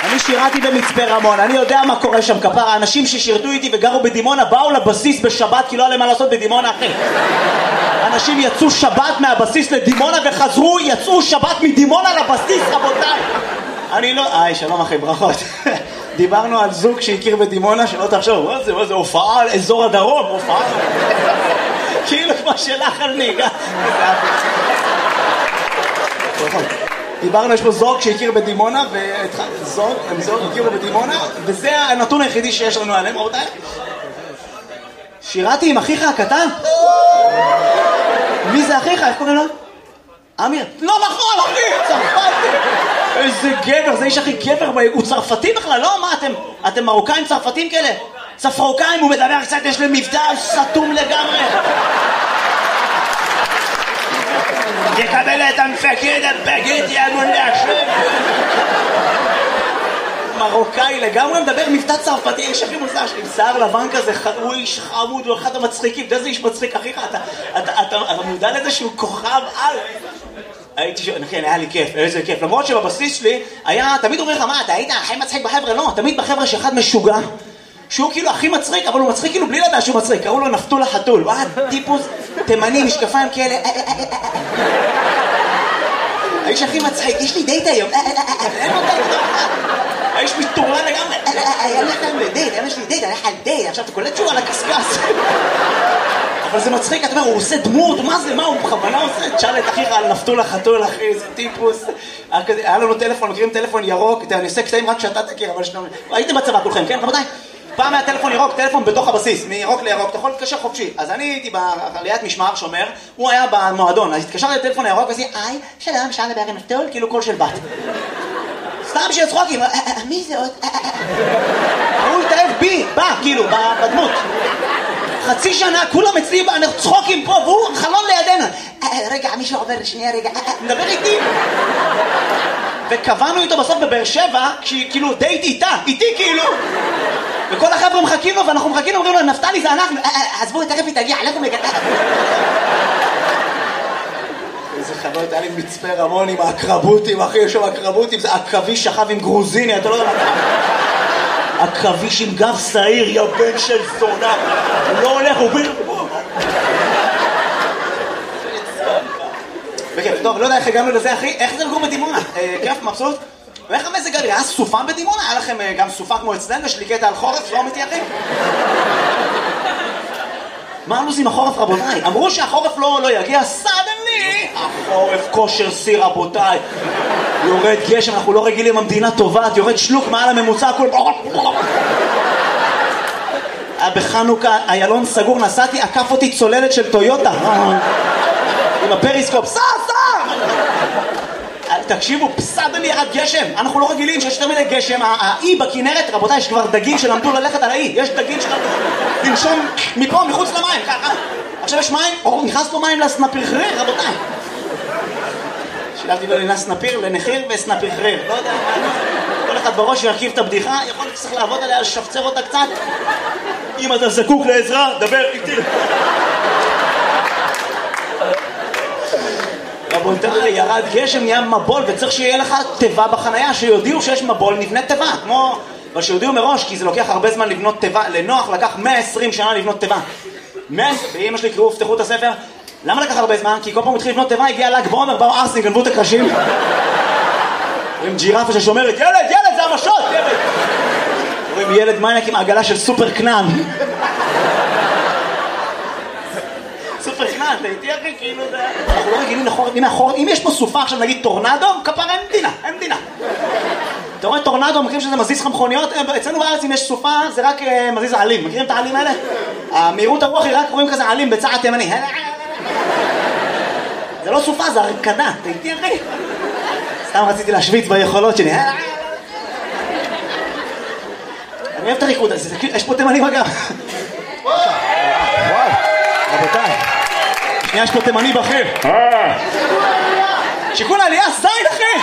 אני שירתי במצפה רמון, אני יודע מה קורה שם כפרה. אנשים ששירתו איתי וגרו בדימונה באו לבסיס בשבת כי לא היה להם מה לעשות בדימונה אחי. אנשים יצאו שבת מהבסיס לדימונה וחזרו, יצאו שבת מדימונה לבסיס רבותיי. אני לא... שלום אחי, ברכות. דיברנו על זוג שהכיר בדימונה, שלא תחשוב, מה זה הופעה על אזור הדרום, הופעה כאילו כמו שלך על נהיגה. דיברנו, יש פה זוג שהכיר בדימונה, הם זוג הכירו בדימונה, וזה הנתון היחידי שיש לנו עליהם, רבותיי. שירתי עם אחיך הקטן? מי זה אחיך? איך קוראים לו? אמיר? לא נכון אחי, צרפתי! איזה גבר, זה איש הכי גבר, הוא צרפתי בכלל, לא? מה אתם מרוקאים צרפתים כאלה? צפרוקאים, הוא מדבר קצת, יש להם מבטא סתום לגמרי. תקבל את המפקד הבגט, יא מולך. מרוקאי לגמרי מדבר מבטא צרפתי, איש הכי מוזר שלי, שיער לבן כזה, הוא איש חמוד, הוא אחד המצחיקים, אתה יודע איזה איש מצחיק אחיך, אתה מודע לזה שהוא כוכב על. הייתי שואל, כן, היה לי כיף, איזה כיף, למרות שבבסיס שלי היה, תמיד אומר לך, מה, אתה היית הכי מצחיק בחבר'ה? לא, תמיד בחבר'ה שאחד משוגע, שהוא כאילו הכי מצחיק, אבל הוא מצחיק כאילו בלי לדעת שהוא מצחיק, קראו לו נפתול החתול, הוא היה טיפוס תימני, משקפיים כאלה, האיש הכי מצחיק, יש לי דייט היום, אין לו דייט, האיש מתורן לגמרי, יש לי דייט, הלך על דייט, עכשיו אתה קולט שהוא על הקסקס, אבל זה מצחיק, אתה אומר, הוא עושה דמות, מה זה, מה הוא בכוונה עושה? תשאל את אחיך על נפתול החתול, אחי, איזה טיפוס. היה לנו טלפון, מכירים טלפון ירוק, אני עושה קטעים רק שאתה תכיר, אבל הייתם בצבא כולכם, כן, רבותיי? פעם היה טלפון ירוק, טלפון בתוך הבסיס, מירוק לירוק, אתה יכול להתקשר חופשי. אז אני הייתי בעליית משמר שומר, הוא היה במועדון, אז התקשרתי לטלפון הירוק ועשיתי, שלום, אפשר לדבר עם נפתול, כאילו קול של בת. סתם בשביל צחוקים, מי זה עוד? הוא התאהב בי, בא, כאילו, בדמות. חצי שנה, כולם אצלי, אנחנו צחוקים פה, והוא חלון לידינו. רגע, מישהו עובר שנייה, רגע, מדבר איתי. וקבענו איתו בסוף בבאר שבע, כאילו דייט איתי כאילו. וכל החבר'ה מחכים לו, ואנחנו מחכים לו, אומרים לו, נפתלי זה אנחנו, עזבו, תכף היא תגיע, אנחנו מגדל. איזה חנות, היה לי מצפה רמון עם האקרבוטים, אחי, יש שם אקרבוטים, זה עכביש שכב עם גרוזיני, אתה לא יודע מה. עכביש עם גב שעיר, יא בן של זונה. הוא לא הולך, הוא ביר... בכיף, טוב, לא יודע איך הגענו לזה, אחי. איך זה לגור בדימונה? כיף, מבסוט? ואיך המזג האוויר? היה סופה בדימונה? היה לכם גם סופה כמו אצלנו? יש לי קטע על חורף, לא אמיתי, אחי? מה אנחנו עושים החורף, רבותיי? אמרו שהחורף לא יגיע, סדנלי! החורף כושר סיר, רבותיי. יורד גשם, אנחנו לא רגילים, המדינה טובעת, יורד שלוק מעל הממוצע, הכל... בחנוכה, איילון סגור, נסעתי, עקף אותי צוללת של טויוטה. עם הפריסקופ, סע! תקשיבו, סדנלי ירד גשם. אנחנו לא רגילים שיש יותר מדי גשם. האי בכנרת, רבותיי, יש כבר דגים שלמדו ללכת על האי. יש דגים שלמדו לנשום מפה, מחוץ למים, ככה. עכשיו יש מים, נכנס פה מים לסנפיר חריר, רבותיי. שילבתי בלינה סנפיר, לנחיר וסנפיר חריר. לא יודע, כל אחד בראש ירכיב את הבדיחה, יכול להיות שצריך לעבוד עליה, לשפצר אותה קצת. אם אתה זקוק לעזרה, דבר איתי. רבותיי, ירד גשם, נהיה מבול, וצריך שיהיה לך טבע בחנייה, שיודיעו שיש מבול, נבנה טבע, כמו... אבל שיודיעו מראש, כי זה לוקח הרבה זמן לבנות טבע, לנוח לקח 120 שנה לבנות טבע. ואמא שלי קראו, פתחו את הספר, למה לקח הרבה זמן? כי כל פעם התחיל לבנות טבע, הגיע ל"ג בעומר, באו ארסים, גנבו את הקרשים. רואים ג'ירפה ששומרת, ילד, זה המשות, ילד! רואים ילד מניאק עם עגלה של סופר קנן. סופר קנן, אתה איתי אחי, כאילו זה... אנחנו לא רגילים לחורף, אם יש פה סופה עכשיו נגיד טורנדו, כפרה אין מדינה. אתה רואה טורנדו, מכירים שזה מזיז לך מכוניות? אצלנו בארץ אם יש סופה זה רק מזיז העלים, מכירים את העלים האלה? המהירות הרוח היא רק רואים כזה העלים בצעד תימני. זה לא סופה, זה הרקדה, אתה איתי אחי? סתם רציתי להשוויץ ביכולות שלי. אני אוהב את הריקוד הזה, יש פה תימנים אגב. וואו, רבותיי. שנייה, יש פה תימני בכיר. שיקול העלייה, זין אחי!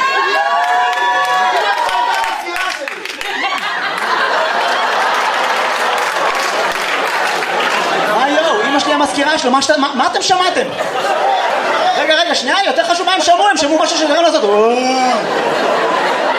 מה יואו, אמא שלי המזכירה שלו, מה אתם שמעתם? רגע, שנייה, יותר חשוב מה הם שמעו משהו שדרם לעשות.